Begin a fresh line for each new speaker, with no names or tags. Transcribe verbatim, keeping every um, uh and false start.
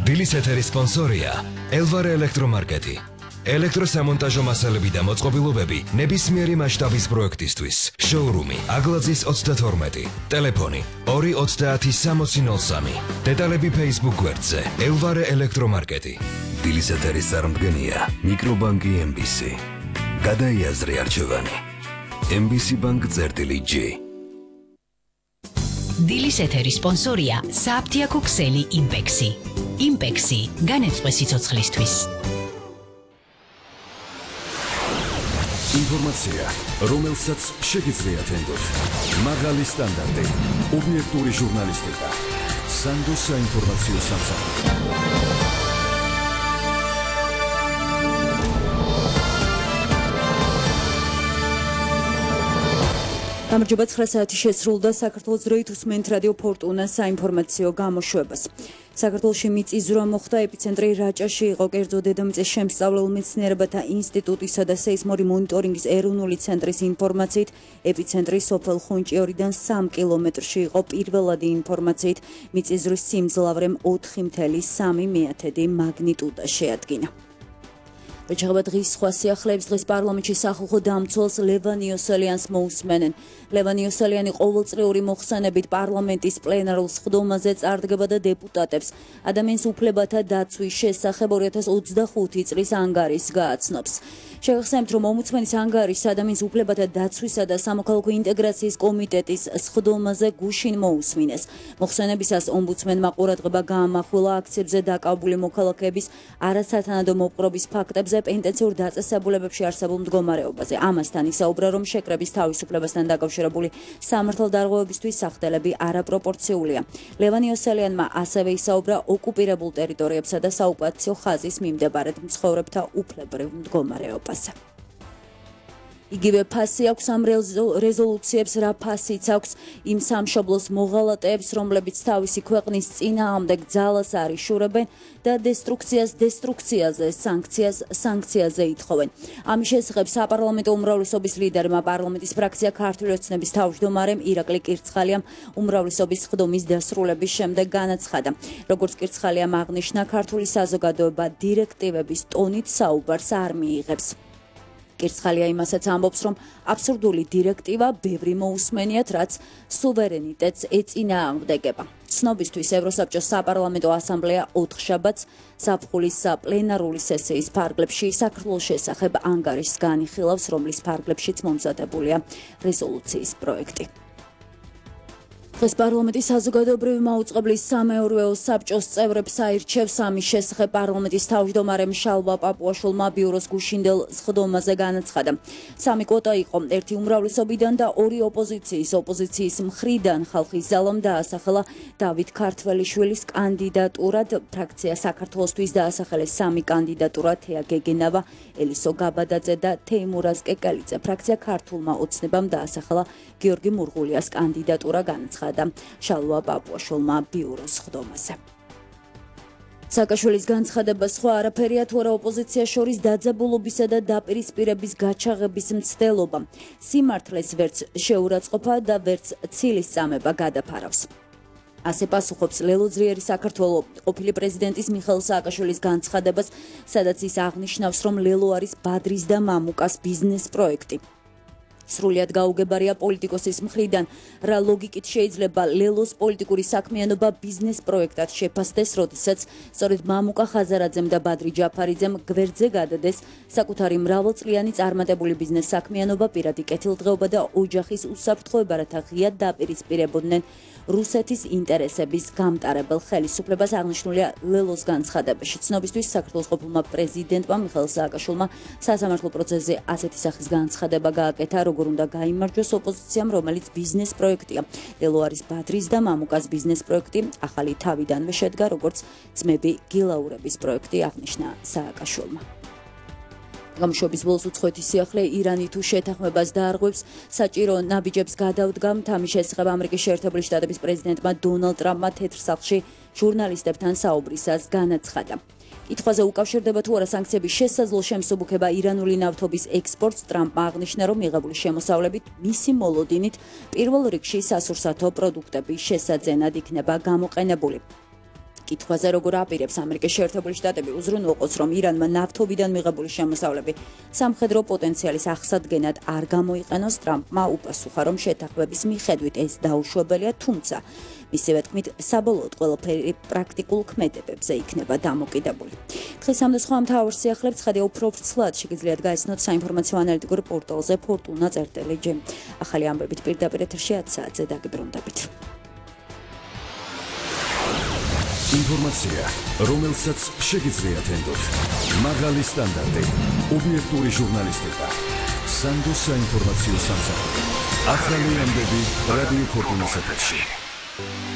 დილის ეთერის სპონსორია ელვარე ელექტრომარკეტი. ელექტროსამონტაჟო მასალები და მოწყობილობები ნებისმიერი მასშტაბის პროექტისთვის. შოურუმი აგლაძის ოცდათორმეტი. ტელეფონი ორი ოცდაათი სამოცი ნოლ სამი. დეტალები Facebook გვერდზე ელვარე ელექტრომარკეტი. დილის ეთერის წარმდგენია მიკრობანკი ემ ბი სი. გადაიაზრე არჩევანი. ემ ბი სი ბანკ წერტილი ჯი.
დილის ეთერის სპონსორია საფთიაქო ქსელი იმპექსი. იმპექსი განეწყვე სიცოცხლისთვის.
ინფორმაცია, რომელსაც შეგიძლიათ ენდოთ. მაღალი სტანდარტი, ობიექტური ჟურნალისტიკა. სანდოს საინფორმაციო სამსახური.
გამარჯობა, ცხრა საათი შესრულდა. საქართველოს დროით უსმენთ რადიო ფორტუნას საინფორმაციო გამოშვებას. საქართველოში მიწისძვრა მოხდა, ეპიცენტრი რაჭაში იყო. კერძო დედამიწის შემსწავლელ მეცნიერებათა ინსტიტუტისა და სეისმური მონიტორინგის ეროვნული ცენტრის ინფორმაციით, ეპიცენტრი სოფელ ხუნჭიორიდან სამ კილომეტრში იყო. პირველადი ინფორმაციით, მიწისძვრის სიმძლავრემ ოთხი მცდე სამი მეათედი მაგნიტუდა შეადგინა. Ვეჩაღება დღის სხვა სიახლეებს. დღეს პარლამენტში სახალხო დამცველს ლევან იოსელიანს მოусმენენ. ლევან იოსელიანი ყოველწლიური მოხსენებით პარლამენტის პლენარულ სხდომაზე წარდგება და დეპუტატებს ადამიანის უფლებათა დაცვის შესახებ ორი ათას ოცდახუთი წლის ანგარიშს გააცნობს. შეგახსენებთ, რომ ომბუდსმენის ანგარიშს ადამიანის უფლებათა დაცვისა და სამოქალაქო ინტეგრაციის კომიტეტის სხდომაზე გუშინ მოусმინეს. მოხსენებისას ომბუდსმენმა ყურადღება გაამახვილა აქციებზე დაკავებული მოქალაქეების არასათანადო მოპყრობის ფაქტებზე პენტენციურ დაწესებულებებში არსებულ მდგომარეობაზე. ამასთან ისაუბრა, რომ შეკრების თავისუფლებასთან დაკავშირებული სამართალდარღვევებისთვის სახდელები არაპროპორციულია. ლევან იოსელიანმა ასევე ისაუბრა ოკუპირებულ ტერიტორიებსა და საოკუპაციო ხაზის მიმდებარედ მცხოვრებთა უფლებრივ მდგომარეობაზე. იგივე ფასი აქვს ამ რეზოლუციებს, რა ფასიც აქვს იმ სამშობლოს მოღალატეებს, რომლებიც თავისი ქვეყნის წინააღმდეგ ძალას არიშურებენ და დესტრუქციას დესტრუქციაზე, სანქციას სანქციაზე ითხოვენ. ამის შესახებ საპარლამენტო უმრავლესობის ლიდერმა პარლამენტის ფრაქცია ქართული ოცნების თავმჯდომარემ ირაკლი კირცხალიამ უმრავლესობის სხდომის დასრულების შემდეგ განაცხადა. როგორც კირცხალიამ აღნიშნა, ქართული საზოგადოება დირექტივების ტონით საუბარს არ მიიღებს. კირცხალია იმასაც ამბობს, რომ აბსურდული დირექტივა ბევრი მოусმენიათ, რაც სუვერენიტეტს ეწინააღმდეგება. ცნობისთვის ევროსაბჭოს საპარლამენტო ასამბლეა ოთხშაბათს ზაფხულის პლენარული სესიის ფარგლებში საქართველოს შესახებ ანგარიშს განიხილავს, რომლის ფარგლებშიც მომზადებულია რეზოლუციის პროექტი. დღეს პარლამენტის საზოგადოებრივი მაუწყებლის სამეურვეო საბჭოს წევრებს აირჩევს. ამის შესახებ პარლამენტის თავმჯდომარემ შალვა პაპუაშვილმა ბიუროს გუშინდელ სხდომაზე განაცხადა. სამი კვოტა იყო, ერთი უმრავლესობიდან და ორი ოპოზიციის. ოპოზიციის მხრიდან ხალხის ძალამ დაასახელა დავით ქართველიშვილის კანდიდატურად. ფრაქცია საქართველოსთვის დაასახელეს სამი კანდიდატურა: თეა გეგენავა, ელისო გაბადაძე და თეიმურაზ კეკელიძე. ფრაქცია ქართულმა ოცნებამ დაასახელა გიორგი მურღულიას კანდიდატურა, განაცხადა შალვა პაპუაშვილმა ბიუროს სხდომაზე. სააკაშვილის განცხადება სხვა არაფერია, თუ არა ოპოზიციას შორის დაძაბულობისა და დაპირისპირების გაჩაღების მცდელობა. სიმართლეს ვერც შეურაცხყოფა და ვერც ცილის წამება გადაფარავს. ასე პასუხობს ლელოძლიერი საქართველო ყოფილი პრეზიდენტის მიხეილ სააკაშვილის განცხადებას, სადაც ის აღნიშნავს, რომ ლელო არის ბადრის და მამუკას ბიზნეს პროექტი. სრულიად გაუგებარია პოლიტიკოსის მხრიდან, რა ლოგიკით შეიძლება ლელოს პოლიტიკური საქმიანობა ბიზნეს პროექტად შეფასდეს, როდესაც სწორედ მამუკა ხაზარაძემ და ბადრი ჯაფარიძემ გვერდზე გადადეს საკუთარი მრავალწლიანი წარმატებული ბიზნეს საქმიანობა, პირადი კეთილდღეობა და ოჯახის უსაფრთხოება, რათა ღიად დაპირისპირებოდნენ რუსეთის ინტერესების გამტარებელ ხელისუფლებას. აღნიშნულია ლელოს განცხადებაში. ცნობისთვის საქართველოს ყოფილმა პრეზიდენტმა მიხეილ სააკაშვილმა სასამართლო პროცესზე ასეთი სახის განცხადება გააკეთა, როგორ უნდა გაიმარჯვოს ოპოზიციამ, რომელიც ბიზნეს პროექტია. ლელო არის ბადრის და მამუკას ბიზნეს პროექტი, ახალი თავიდანვე შედგა როგორც ძმები გილაურების პროექტი, აღნიშნა სააკაშვილმა. გამოშვების ბოლოს უცხოეთის სიახლე ირანი თუ შეთანხმებას დაარღვევს, საჭირო ნაბიჯებს გადავდგამთ. ამის შესახებ ამერიკის შეერთებული შტატების პრეზიდენტმა დონალდ ტრამპმა თეთრ სახლში ჟურნალისტებთან საუბრისას განაცხადა. კითხვაზე უკავშირდება თუ არა სანქციების შესაძლო შემსუბუქება ირანული ნავთობის ექსპორტს, ტრამპმა აღნიშნა, რომ მიღებული შემოსავლებით მისი მოლოდინით პირველ რიგში სასურსათო პროდუქტების შესაძენად იქნება გამოყენებული. კითხვაზე, როგორ აპირებს ამერიკის შეერთებული შტატები უზრუნველყოს, რომ ირანმა ნავთობიდან მიღებული შემოსავლები სამხედრო პოტენციალის აღსადგენად არ გამოიყენოს, ტრამპმა უპასუხა, რომ შეთანხმების მიხედვით ეს დაუშვებელია, თუმცა მისივე თქმით, საბოლოოდ ყველაფერი პრაქტიკულ ქმედებებზე იქნება დამოკიდებული. დღის ამ და სხვა მთავარ სიახლეებს ხედავ უფრო ვრცლად შეგიძლიათ გაიცნოთ საინფორმაციო ანალიტიკურ პორტალზე Fortuna წერტილი ჯი. ახალი ამბებით პირდაპირ ეთერში ათ საათზე დაგიბრუნდებით.
ინფორმაცია, რომელსაც შეგიძლიათ ენდოთ. მაღალი სტანდარტი, ობიექტური ჟურნალისტიკა. სანდო საინფორმაციო სამსახური. ახალი ამბები რადიო Fortuna-ს ეთერში.